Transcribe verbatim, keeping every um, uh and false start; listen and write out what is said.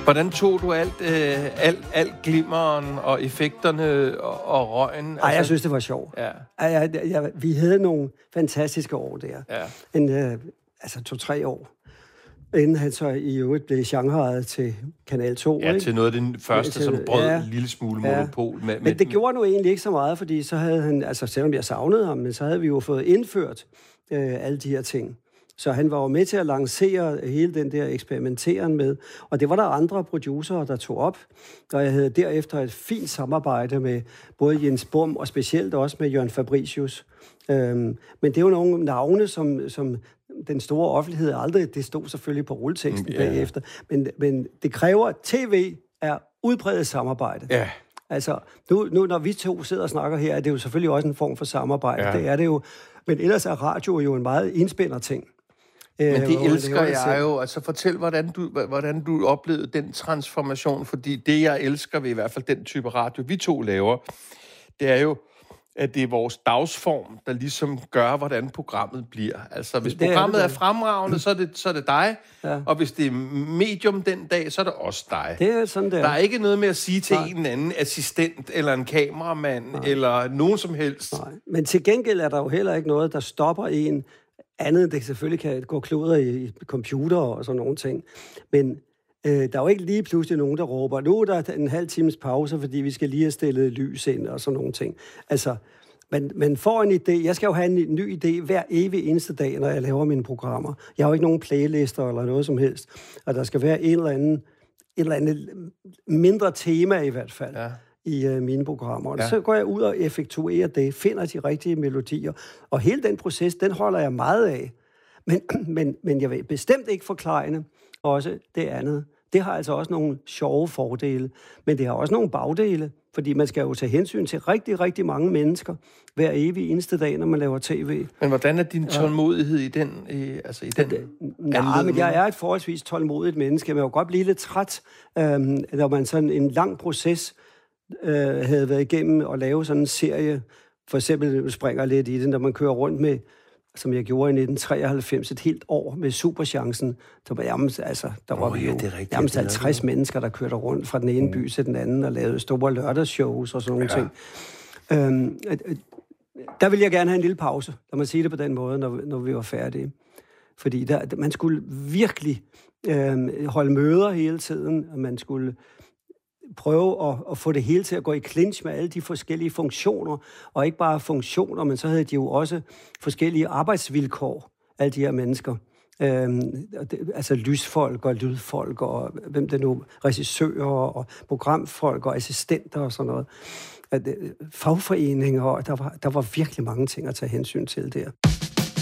Hvordan tog du alt, øh, alt, alt glimmeren og effekterne og, og røgen? Nej, altså, jeg synes, det var sjovt. Ja. Jeg, jeg, jeg, vi havde nogle fantastiske år der. Ja. En, øh, altså to-tre år. Inden han så i øvrigt blev Shanghai'et til Kanal to. Ja, ikke? til noget af den første, til, som brød ja, en lille smule ja. monopol. Med, med men det gjorde nu egentlig ikke så meget, fordi så havde han, altså selvom jeg savnede ham, men så havde vi jo fået indført øh, alle de her ting. Så han var jo med til at lancere hele den der eksperimenteren med, og det var der andre producerer, der tog op, og jeg havde derefter et fint samarbejde med både Jens Bum og specielt også med Jørgen Fabricius. Øhm, men det er jo nogle navne, som, som den store offentlighed aldrig, det stod selvfølgelig på rulleteksten mm, yeah. bagefter, men, men det kræver, at tv er udbredt samarbejde. Ja. Altså, nu, nu når vi to sidder og snakker her, er det jo selvfølgelig også en form for samarbejde. Ja. Det er det jo. Men ellers er radio jo en meget indspænder ting. Men det elsker det jeg jo. Altså, fortæl, hvordan du, hvordan du oplevede den transformation, fordi det, jeg elsker ved i hvert fald den type radio, vi to laver, det er jo, at det er vores dagsform, der ligesom gør, hvordan programmet bliver. Altså, hvis det programmet er, det, er fremragende, så er det, så er det dig, ja. Og hvis det er medium den dag, så er det også dig. Det er sådan, det er. Der er ikke noget med at sige til Nej. en anden assistent, eller en kameramand, Nej. eller nogen som helst. Nej. Men til gengæld er der jo heller ikke noget, der stopper en andet. Det selvfølgelig kan gå kloder i computer og sådan nogle ting. Men øh, der er jo ikke lige pludselig nogen, der råber, nu er der en halv times pause, fordi vi skal lige have stillet lys ind og sådan nogle ting. Altså, man, man får en idé. Jeg skal jo have en ny idé hver evig eneste dag, når jeg laver mine programmer. Jeg har jo ikke nogen playlister eller noget som helst. Og der skal være en eller anden, en eller anden mindre tema i hvert fald. Ja. i uh, mine programmer. Og ja. Så går jeg ud og effektuerer det, finder de rigtige melodier. Og hele den proces, den holder jeg meget af. Men, men, men jeg vil bestemt ikke forklejne også det andet. Det har altså også nogle sjove fordele, men det har også nogle bagdele, fordi man skal jo tage hensyn til rigtig, rigtig mange mennesker hver evig eneste dag, når man laver tv. Men hvordan er din tålmodighed i den, øh, altså i den ja, nej, men jeg er et forholdsvis tålmodigt menneske. Man kan jo godt blive lidt træt, øh, når man sådan en lang proces øh, havde været igennem og lave sådan en serie. For eksempel springer lidt i det, når man kører rundt med, som jeg gjorde i nitten treoghalvfems, et helt år med Superchancen. Der var jammes, altså, der var oh, vi jo ja, jammes halvtreds mennesker, der kørte rundt fra den ene by til den anden og lavede store lørdagsshows og sådan nogle ja. ting. Øhm, der ville jeg gerne have en lille pause, lad mig sige det på den måde, når, når vi var færdige. Fordi der, man skulle virkelig øh, holde møder hele tiden, og man skulle prøve at, at få det hele til at gå i clinch med alle de forskellige funktioner, og ikke bare funktioner, men så havde de jo også forskellige arbejdsvilkår, alle de her mennesker. Øhm, det, altså lysfolk og lydfolk, og hvem det nu, regissører og programfolk og assistenter og sådan noget. Fagforeninger, og der var, der var virkelig mange ting at tage hensyn til der.